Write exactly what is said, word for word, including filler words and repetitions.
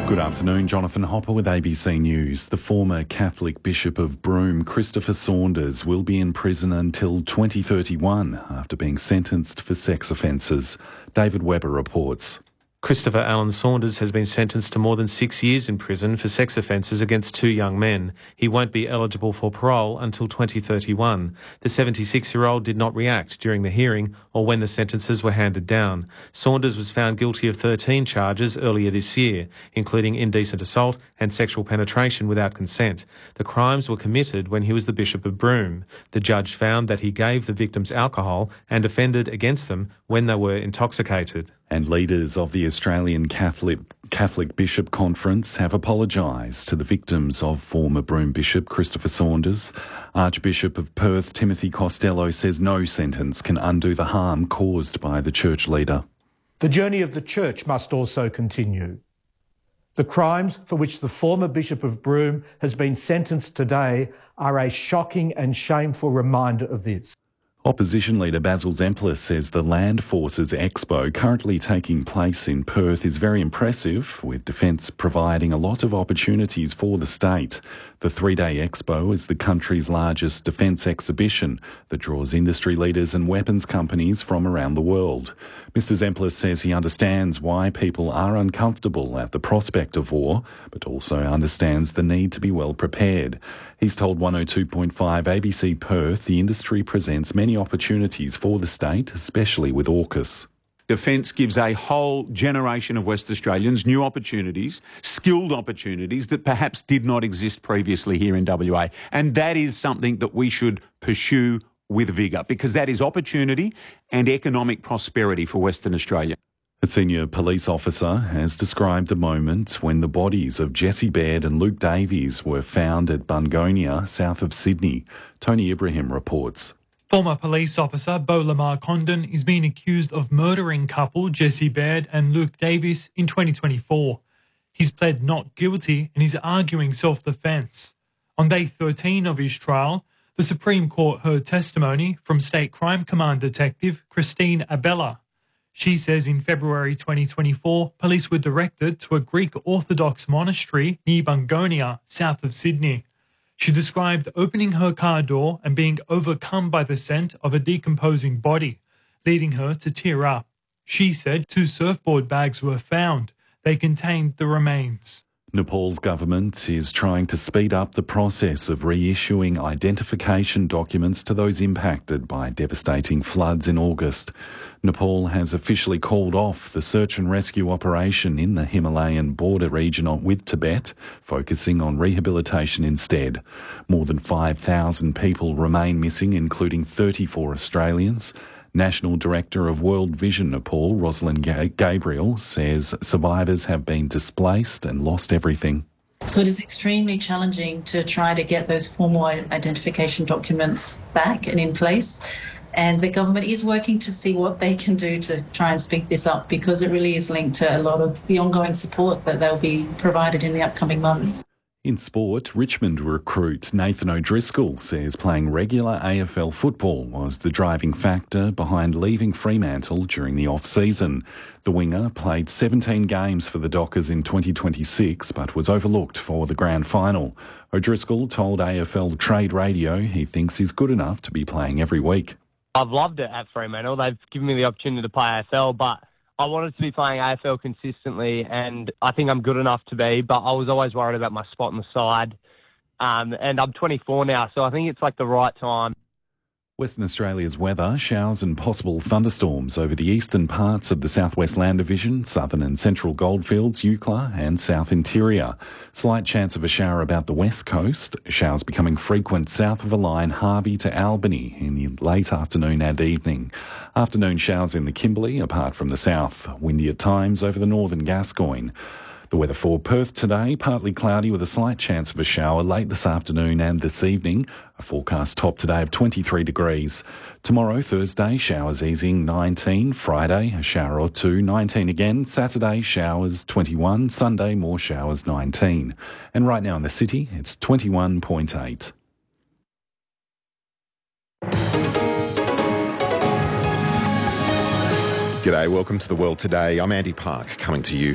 Good afternoon, Jonathan Hopper with A B C News. The former Catholic Bishop of Broome, Christopher Saunders, will be in prison until twenty thirty-one after being sentenced for sex offences. David Webber reports. Christopher Allen Saunders has been sentenced to more than six years in prison for sex offences against two young men. He won't be eligible for parole until twenty thirty-one. The seventy-six-year-old did not react during the hearing or when the sentences were handed down. Saunders was found guilty of thirteen charges earlier this year, including indecent assault and sexual penetration without consent. The crimes were committed when he was the Bishop of Broome. The judge found that he gave the victims alcohol and offended against them when they were intoxicated. And leaders of the Australian Catholic Catholic Bishop Conference have apologised to the victims of former Broome Bishop Christopher Saunders. Archbishop of Perth Timothy Costello says no sentence can undo the harm caused by the church leader. The journey of the church must also continue. The crimes for which the former Bishop of Broome has been sentenced today are a shocking and shameful reminder of this. Opposition leader Basil Zemplis says the Land Forces Expo currently taking place in Perth is very impressive, with Defence providing a lot of opportunities for the state. The three-day expo is the country's largest defence exhibition that draws industry leaders and weapons companies from around the world. Mister Zemplis says he understands why people are uncomfortable at the prospect of war, but also understands the need to be well prepared. He's told one oh two point five A B C Perth the industry presents many opportunities for the state, especially with AUKUS. Defence gives a whole generation of West Australians new opportunities, skilled opportunities that perhaps did not exist previously here in W A. And that is something that we should pursue with vigour, because that is opportunity and economic prosperity for Western Australia. A senior police officer has described the moment when the bodies of Jesse Baird and Luke Davies were found at Bungonia, south of Sydney. Tony Ibrahim reports. Former police officer Beau Lamar Condon is being accused of murdering couple Jesse Baird and Luke Davies in twenty twenty-four. He's pled not guilty and is arguing self-defence. On day thirteen of his trial, the Supreme Court heard testimony from State Crime Command Detective Christine Abella. She says in February twenty twenty-four, police were directed to a Greek Orthodox monastery near Bungonia, south of Sydney. She described opening her car door and being overcome by the scent of a decomposing body, leading her to tear up. She said two surfboard bags were found. They contained the remains. Nepal's government is trying to speed up the process of reissuing identification documents to those impacted by devastating floods in August. Nepal has officially called off the search and rescue operation in the Himalayan border region with Tibet, focusing on rehabilitation instead. More than five thousand people remain missing, including thirty-four Australians. National Director of World Vision Nepal, Rosalind Gabriel, says survivors have been displaced and lost everything. So it is extremely challenging to try to get those formal identification documents back and in place. And the government is working to see what they can do to try and speed this up, because it really is linked to a lot of the ongoing support that they'll be provided in the upcoming months. In sport, Richmond recruit Nathan O'Driscoll says playing regular A F L football was the driving factor behind leaving Fremantle during the off-season. The winger played seventeen games for the Dockers in twenty twenty-six, but was overlooked for the grand final. O'Driscoll told A F L Trade Radio he thinks he's good enough to be playing every week. I've loved it at Fremantle. They've given me the opportunity to play A F L, but I wanted to be playing A F L consistently, and I think I'm good enough to be, but I was always worried about my spot on the side. Um, and I'm twenty-four now, so I think it's like the right time. Western Australia's weather: showers and possible thunderstorms over the eastern parts of the Southwest Land Division, southern and central goldfields, Eucla and south interior. Slight chance of a shower about the west coast. Showers becoming frequent south of the line, Harvey to Albany in the late afternoon and evening. Afternoon showers in the Kimberley, apart from the south. Windy at times over the northern Gascoyne. The weather for Perth today: partly cloudy with a slight chance of a shower late this afternoon and this evening. A forecast top today of twenty-three degrees. Tomorrow, Thursday, showers easing, nineteen. Friday, a shower or two, nineteen again. Saturday, showers, twenty-one. Sunday, more showers, nineteen. And right now in the city, it's twenty-one point eight. G'day, welcome to The World Today. I'm Andy Park, coming to you